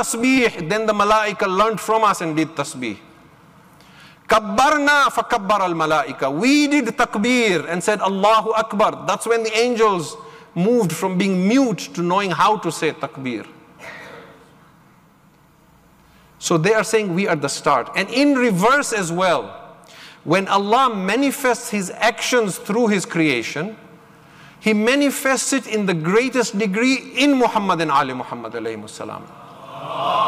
tasbih. Then the malaika learned from us and did tasbih. Kabbarna fakabbar al-malaika. We did takbir and said Allahu Akbar. That's when the angels moved from being mute to knowing how to say takbir. So they are saying we are the start. And in reverse as well, when Allah manifests His actions through His creation, He manifests it in the greatest degree in Muhammad and Ali Muhammad alayhi salam.